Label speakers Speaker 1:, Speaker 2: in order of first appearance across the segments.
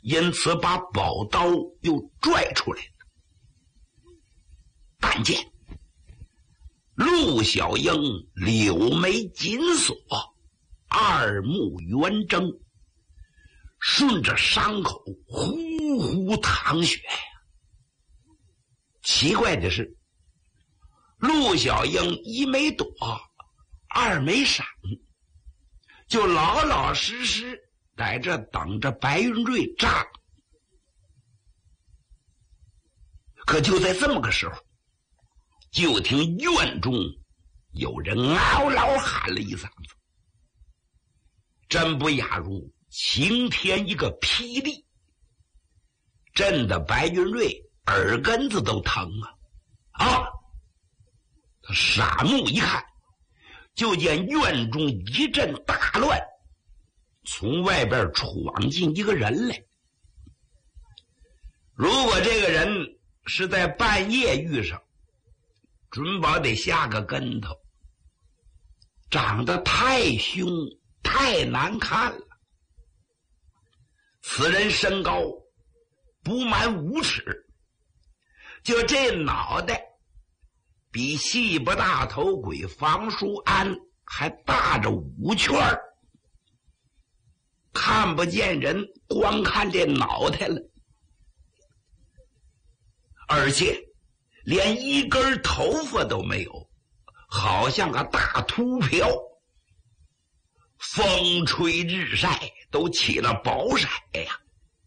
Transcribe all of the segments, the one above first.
Speaker 1: 因此把宝刀又拽出来了。但见陆小英柳眉紧锁，二目圆睁，顺着伤口呼呼淌血呀。奇怪的是，陆小英一没躲，二没闪，就老老实实在这等着白云瑞炸。可就在这么个时候，就听院中有人嗷嗷喊了一嗓子，真不亚如晴天一个霹雳，震得白云瑞耳根子都疼啊！他傻目一看，就见院中一阵大乱，从外边闯进一个人来。如果这个人是在半夜遇上，准保得下个跟头，长得太凶太难看了。此人身高不满5尺，就这脑袋比细不大头鬼房叔安还大着5圈，看不见人，光看这脑袋了，而且连一根头发都没有，好像个大秃瓢，风吹日晒都起了薄晒呀。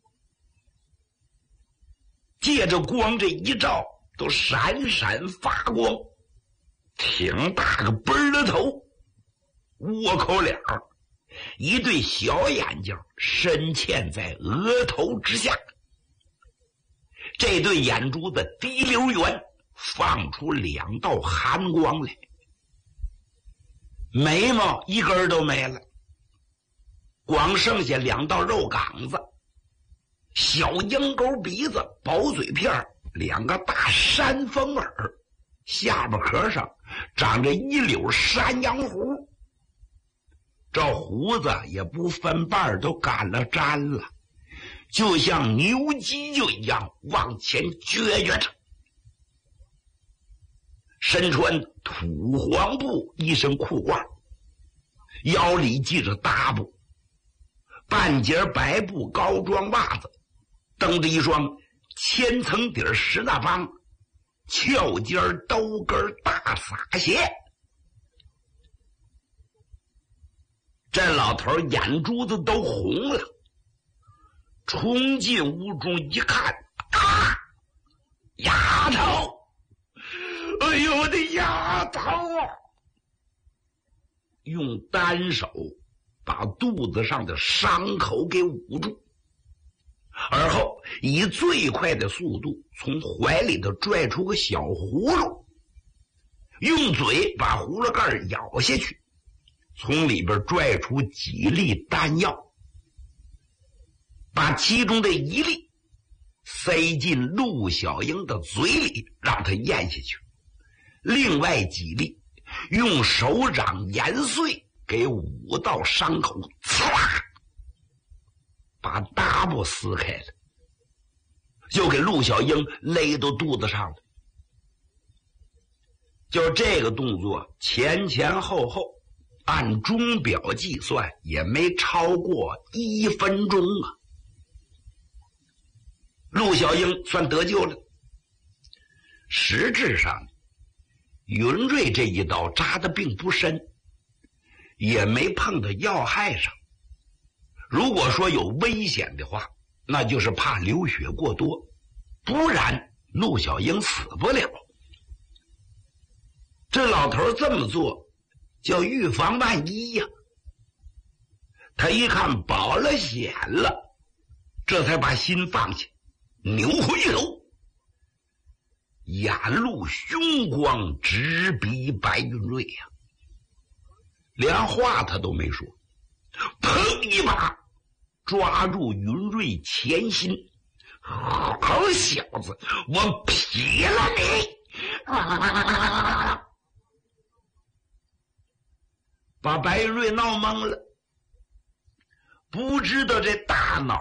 Speaker 1: 借着光这一照，都闪闪发光，挺大个奔儿的头，窝口脸，一对小眼睛深嵌在额头之下，这对眼珠子滴溜圆，放出2道寒光来，眉毛一根都没了，光剩下2道肉杆子，小鹰钩鼻子，薄嘴片，2个大山峰耳，下巴壳上长着一绺山羊胡，这胡子也不分瓣都干了粘了，就像牛犄角一样往前撅着。身穿土黄布一身裤褂，腰里系着搭布，半截白布高装袜子，蹬着一双千层底石那帮翘尖兜跟大洒鞋。这老头眼珠子都红了，冲进屋中一看，啊，丫头，哎呦我的丫头啊！用单手把肚子上的伤口给捂住，而后以最快的速度从怀里头拽出个小葫芦，用嘴把葫芦盖咬下去，从里边拽出几粒丹药，把其中的一粒塞进陆小英的嘴里，让她咽下去，另外几粒用手掌研碎，给捂到伤口，呲，把搭布撕开了，就给陆小英勒到肚子上了。就这个动作前前后后按钟表计算也没超过1分钟啊。陆小英算得救了。实质上云瑞这一刀扎的并不深，也没碰到要害上，如果说有危险的话，那就是怕流血过多，不然陆小英死不了。这老头这么做叫预防万一呀。他一看保了险了，这才把心放下，扭回头，眼露凶光，直逼白云瑞呀，连话他都没说，砰一把抓住云瑞前心，好小子，我劈了你！把白云瑞闹懵了，不知道这大脑